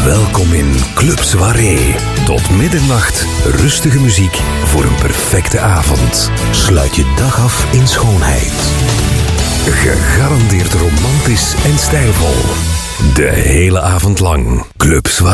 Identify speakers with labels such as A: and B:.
A: Welkom in Club Soirée. Tot middernacht rustige muziek voor een perfecte avond. Sluit je dag af in schoonheid. Gegarandeerd romantisch en stijlvol. De hele avond lang. Club Soirée.